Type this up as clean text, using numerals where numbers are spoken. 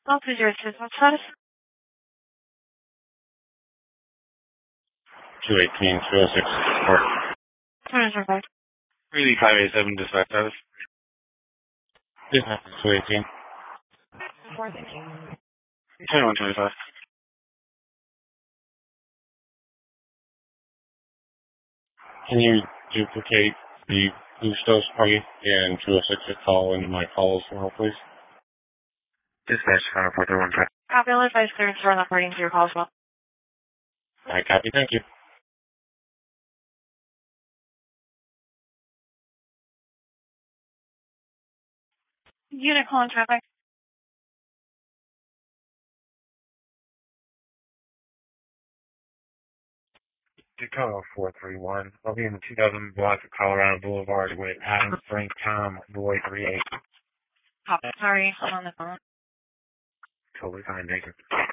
Please your assistance status. 218, 206, or Turn is required. really 587 dispatch status. Dispatch 218. 2125. Can you duplicate the Bustos party and 206 call into my calls for help, please? Dispatch 5431. Copy. I'll advise clearance for operating to your call as well. I copy. Thank you. Unit calling traffic. Tacoma 431. I'll be in the 2000 block of Colorado Boulevard with Adam, Frank, Tom, Boy 38. Copy. Sorry, I'm on the phone. Totally fine, thank you.